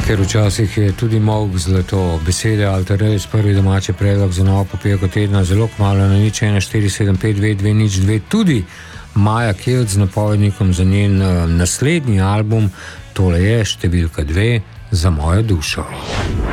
Ker včasih je tudi molk zlato. Besede Alter Res, prvi domači predlog za novo popevko tedna, zelo kmalu na 014752202, tudi Maja Kevc z napovednikom za njen naslednji album. Tole je številka 2 za mojo dušo.